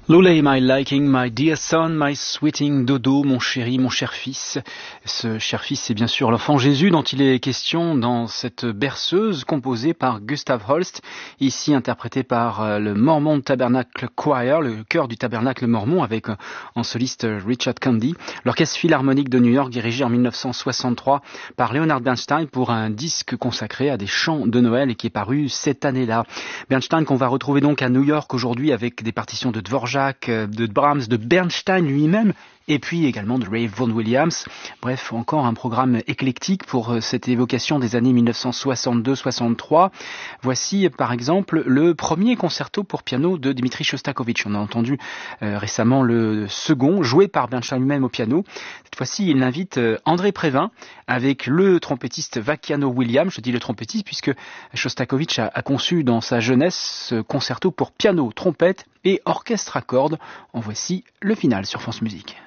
Lully, my liking, my dear son, my sweeting dodo, mon chéri, mon cher fils. Ce cher fils, c'est bien sûr l'enfant Jésus dont il est question dans cette berceuse composée par Gustav Holst, ici interprétée par le Mormon Tabernacle Choir, le chœur du Tabernacle Mormon avec en soliste Richard Candy, l'orchestre philharmonique de New York dirigé en 1963 par Leonard Bernstein pour un disque consacré à des chants de Noël et qui est paru cette année-là. Bernstein qu'on va retrouver donc à New York aujourd'hui avec des partitions de Dvorak, de Brahms, de Bernstein lui-même, et puis également de Ray Vaughan Williams. Bref, encore un programme éclectique pour cette évocation des années 1962-63. Voici par exemple le premier concerto pour piano de Dmitri Shostakovich. On a entendu récemment le second, joué par Bernstein lui-même au piano. Cette fois-ci, il invite André Prévin avec le trompettiste Vacchiano Williams. Je dis le trompettiste puisque Shostakovich a conçu dans sa jeunesse ce concerto pour piano, trompette et orchestre à cordes. En voici le final sur France Musique.